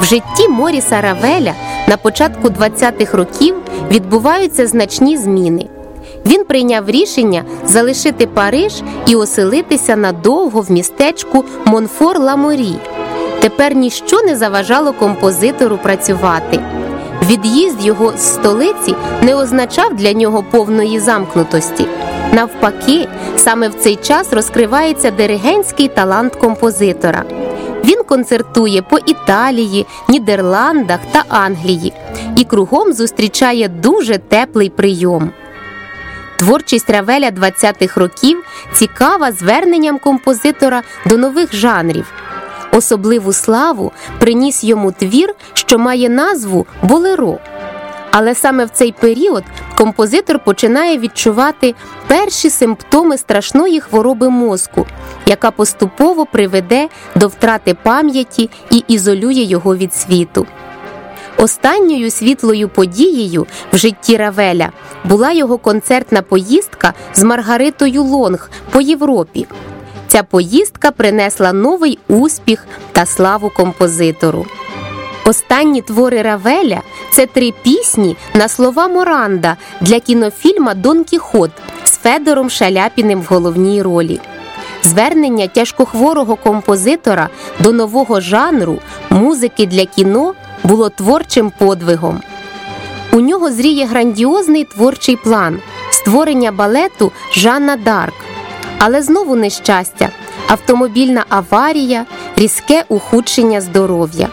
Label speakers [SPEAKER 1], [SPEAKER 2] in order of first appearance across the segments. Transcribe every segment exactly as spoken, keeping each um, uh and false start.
[SPEAKER 1] В житті Моріса Равеля на початку двадцятих років відбуваються значні зміни. Він прийняв рішення залишити Париж і оселитися надовго в містечку Монфор-ла-Морі. Тепер ніщо не заважало композитору працювати. Від'їзд його з столиці не означав для нього повної замкнутості. Навпаки, саме в цей час розкривається диригентський талант композитора. Він концертує по Італії, Нідерландах та Англії і кругом зустрічає дуже теплий прийом. Творчість Равеля двадцятих років цікава зверненням композитора до нових жанрів. Особливу славу приніс йому твір, що має назву «Болеро». Але саме в цей період композитор починає відчувати перші симптоми страшної хвороби мозку, яка поступово приведе до втрати пам'яті і ізолює його від світу. Останньою світлою подією в житті Равеля була його концертна поїздка з Маргаритою Лонг по Європі. Ця поїздка принесла новий успіх та славу композитору. Останні твори Равеля – це три пісні на слова Моранда для кінофільма «Дон Кіхот» з Федором Шаляпіним в головній ролі. Звернення тяжкохворого композитора до нового жанру музики для кіно було творчим подвигом. У нього зріє грандіозний творчий план – створення балету «Жанна д'Арк». Але знову нещастя – автомобільна аварія, різке ухудшення здоров'я.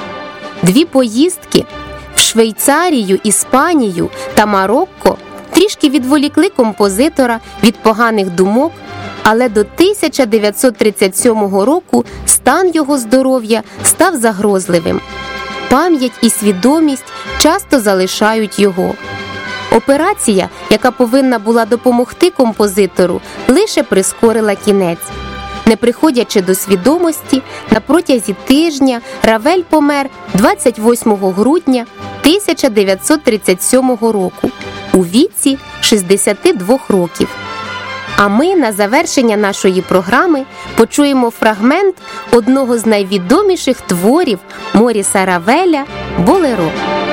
[SPEAKER 1] Дві поїздки в Швейцарію, Іспанію та Марокко трішки відволікли композитора від поганих думок, але до тисяча дев'ятсот тридцять сьомого року стан його здоров'я став загрозливим. Пам'ять і свідомість часто залишають його. Операція, яка повинна була допомогти композитору, лише прискорила кінець. Не приходячи до свідомості, на протязі тижня Равель помер двадцять восьмого грудня тисяча дев'ятсот тридцять сьомого року у віці шістдесяти двох років. А ми на завершення нашої програми почуємо фрагмент одного з найвідоміших творів Моріса Равеля «Болеро».